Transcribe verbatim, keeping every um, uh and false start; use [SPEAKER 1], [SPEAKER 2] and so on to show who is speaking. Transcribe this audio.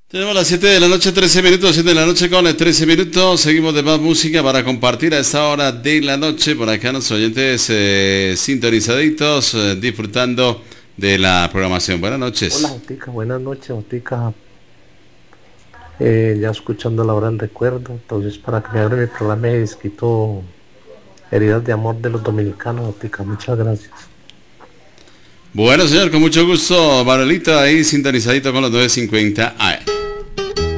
[SPEAKER 1] Tenemos las siete de la noche, trece minutos, siete de la noche con trece minutos. Seguimos de más música para compartir a esta hora de la noche. Por acá nuestros oyentes eh, sintonizaditos, eh, disfrutando de la programación. Buenas
[SPEAKER 2] Hola,
[SPEAKER 1] noches.
[SPEAKER 2] Jotica, buenas noches, Jotica. Eh, ya escuchando la hora del recuerdo, entonces para que me abre mi programa de disquito Heridas de Amor de los Dominicanos, Jotica, muchas gracias.
[SPEAKER 1] Bueno, señor, con mucho gusto. Manuelito ahí sintonizadito con los nueve cincuenta A M.